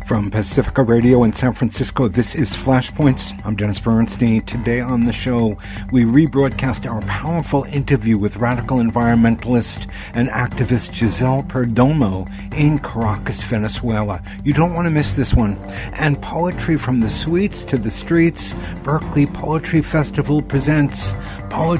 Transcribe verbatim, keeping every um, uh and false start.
From Pacifica Radio in San Francisco, this is Flashpoints. I'm Dennis Bernstein. Today on the show, we rebroadcast our powerful interview with radical environmentalist and activist Giselle Perdomo in Caracas, Venezuela. You don't want to miss this one. And Poetry from the Suites to the Streets, Berkeley Poetry Festival presents Poetry